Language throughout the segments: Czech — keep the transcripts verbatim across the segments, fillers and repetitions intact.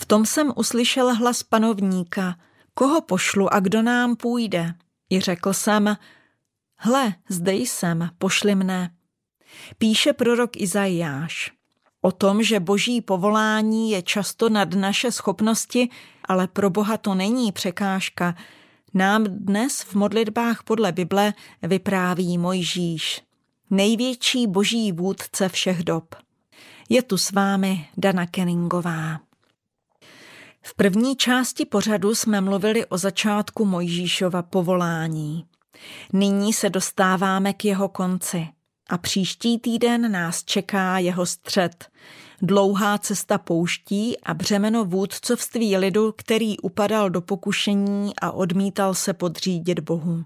tom jsem uslyšel hlas panovníka, koho pošlu a kdo nám půjde. I řekl jsem, hle, zde jsem, pošli mne. Píše prorok Izajáš o tom, že boží povolání je často nad naše schopnosti, ale pro Boha to není překážka. Nám dnes v modlitbách podle Bible vypráví Mojžíš, největší boží vůdce všech dob. Je tu s vámi Dana Kenningová. V první části pořadu jsme mluvili o začátku Mojžíšova povolání. Nyní se dostáváme k jeho konci a příští týden nás čeká jeho střed. Dlouhá cesta pouští a břemeno vůdcovství lidu, který upadal do pokušení a odmítal se podřídit Bohu.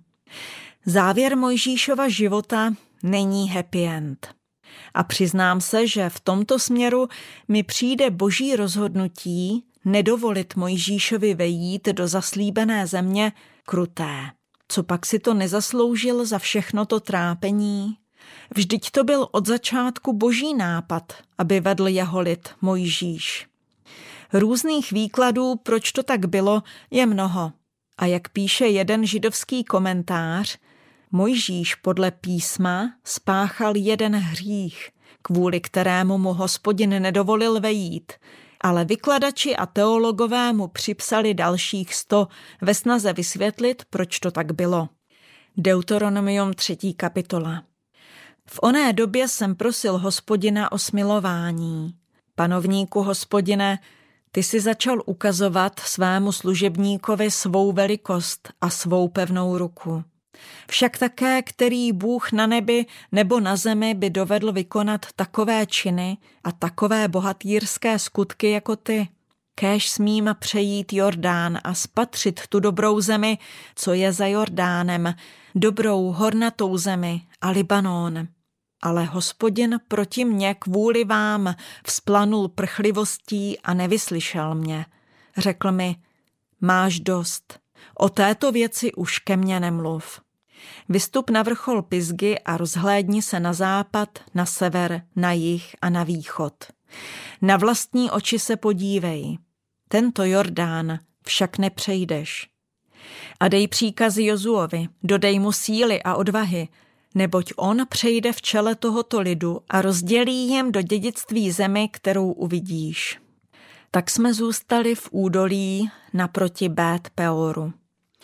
Závěr Mojžíšova života není happy end. A přiznám se, že v tomto směru mi přijde boží rozhodnutí nedovolit Mojžíšovi vejít do zaslíbené země kruté. Co pak si to nezasloužil za všechno to trápení? Vždyť to byl od začátku boží nápad, aby vedl jeho lid Mojžíš. Různých výkladů, proč to tak bylo, je mnoho. A jak píše jeden židovský komentář, Mojžíš podle písma spáchal jeden hřích, kvůli kterému mu Hospodin nedovolil vejít, ale vykladači a teologové mu připsali dalších sto ve snaze vysvětlit, proč to tak bylo. Deuteronomium třetí kapitola. V oné době jsem prosil Hospodina o smilování. Panovníku Hospodine, ty si začal ukazovat svému služebníkovi svou velikost a svou pevnou ruku. Však také, který Bůh na nebi nebo na zemi by dovedl vykonat takové činy a takové bohatýrské skutky jako ty. Kéž smím přejít Jordán a spatřit tu dobrou zemi, co je za Jordánem, dobrou hornatou zemi a Libanon. Ale Hospodin proti mně kvůli vám vzplanul prchlivostí a nevyslyšel mě. Řekl mi, máš dost, o této věci už ke mně nemluv. Vystup na vrchol Pisgy a rozhlédni se na západ, na sever, na jih a na východ. Na vlastní oči se podívej. Tento Jordán však nepřejdeš. A dej příkazy Jozuovi, dodej mu síly a odvahy, neboť on přejde v čele tohoto lidu a rozdělí jim do dědictví zemi, kterou uvidíš. Tak jsme zůstali v údolí naproti Bét Peoru.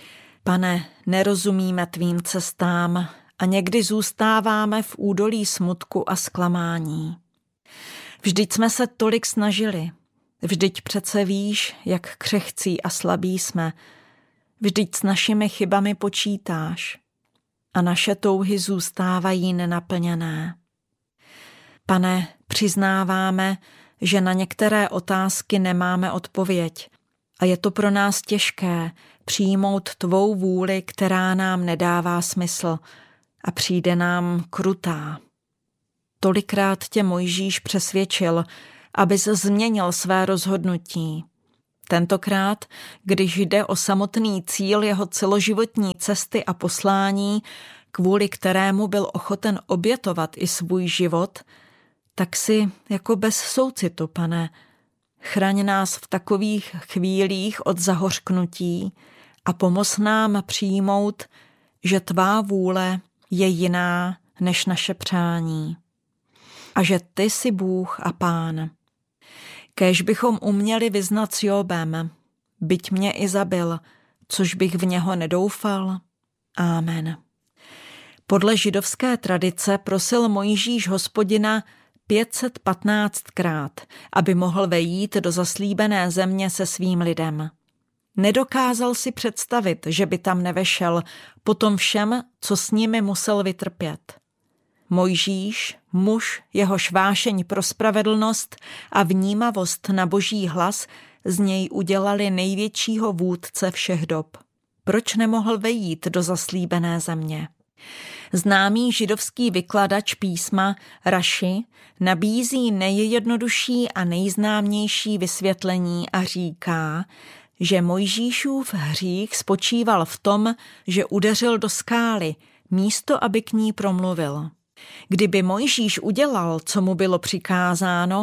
Pane, nerozumíme tvým cestám a někdy zůstáváme v údolí smutku a zklamání. Vždyť jsme se tolik snažili, vždyť přece víš, jak křehcí a slabí jsme, vždyť s našimi chybami počítáš a naše touhy zůstávají nenaplněné. Pane, přiznáváme, že na některé otázky nemáme odpověď a je to pro nás těžké přijmout tvou vůli, která nám nedává smysl a přijde nám krutá. Tolikrát tě Mojžíš přesvědčil, abys změnil své rozhodnutí. Tentokrát, když jde o samotný cíl jeho celoživotní cesty a poslání, kvůli kterému byl ochoten obětovat i svůj život, tak si jako bez soucitu, Pane, chraň nás v takových chvílích od zahořknutí a pomoz nám přijmout, že tvá vůle je jiná než naše přání a že ty jsi Bůh a Pán. Kéž bychom uměli vyznat s Jobem, byť mě i zabil, což bych v něho nedoufal. Amen. Podle židovské tradice prosil Mojžíš Hospodina pět set patnáctkrát, aby mohl vejít do zaslíbené země se svým lidem. Nedokázal si představit, že by tam nevešel po tom všem, co s nimi musel vytrpět. Mojžíš, muž, jehož vášeň pro spravedlnost a vnímavost na boží hlas z něj udělali největšího vůdce všech dob. Proč nemohl vejít do zaslíbené země? Známý židovský vykladač písma Raši nabízí nejjednodušší a nejznámější vysvětlení a říká, že Mojžíšův hřích spočíval v tom, že udeřil do skály, místo aby k ní promluvil. Kdyby Mojžíš udělal, co mu bylo přikázáno,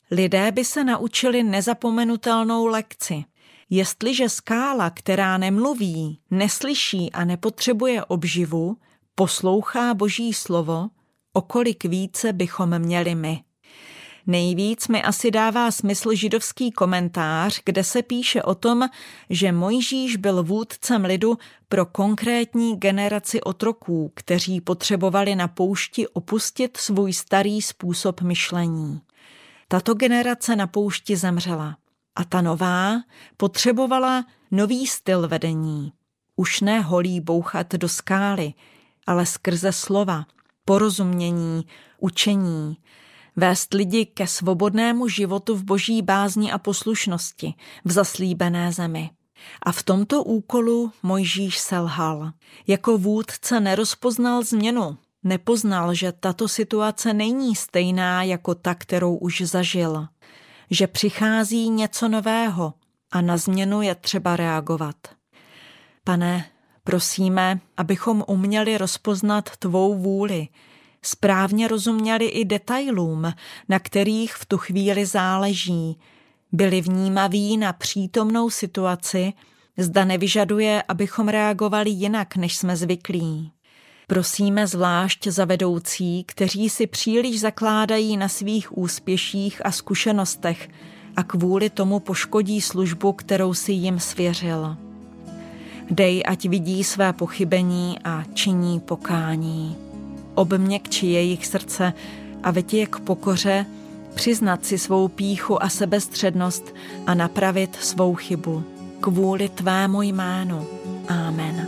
Lidé by se naučili nezapomenutelnou lekci. Jestliže skála, která nemluví, neslyší a nepotřebuje obživu, poslouchá Boží slovo, o kolik více bychom měli my. Nejvíc mi asi dává smysl židovský komentář, kde se píše o tom, že Mojžíš byl vůdcem lidu pro konkrétní generaci otroků, kteří potřebovali na poušti opustit svůj starý způsob myšlení. Tato generace na poušti zemřela a ta nová potřebovala nový styl vedení. Už ne holí bouchat do skály, ale skrze slova, porozumění, učení, vést lidi ke svobodnému životu v Boží bázni a poslušnosti v zaslíbené zemi. A v tomto úkolu Mojžíš selhal. Jako vůdce nerozpoznal změnu, nepoznal, že tato situace není stejná jako ta, kterou už zažil, že přichází něco nového a na změnu je třeba reagovat. Pane, prosíme, abychom uměli rozpoznat tvou vůli, správně rozuměli i detailům, na kterých v tu chvíli záleží, byli vnímaví na přítomnou situaci, zda nevyžaduje, abychom reagovali jinak, než jsme zvyklí. Prosíme zvlášť za vedoucí, kteří si příliš zakládají na svých úspěších a zkušenostech a kvůli tomu poškodí službu, kterou si jim svěřil. Dej, ať vidí své pochybení a činí pokání. Obměkči jejich srdce a veď je k pokoře, přiznat si svou pýchu a sebestřednost a napravit svou chybu. Kvůli tvému jménu. Amen.